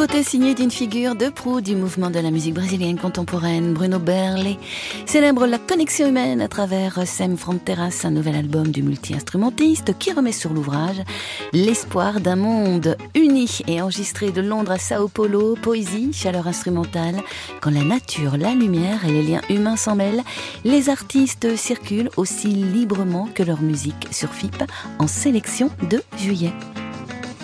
nouveauté signée d'une figure de proue du mouvement de la musique brésilienne contemporaine, Bruno Berlé, célèbre la connexion humaine à travers Sem Fronteiras, un nouvel album du multi-instrumentiste qui remet sur l'ouvrage l'espoir d'un monde uni et enregistré de Londres à Sao Paulo, poésie, chaleur instrumentale. Quand la nature, la lumière et les liens humains s'en mêlent, les artistes circulent aussi librement que leur musique sur FIP en sélection de juillet.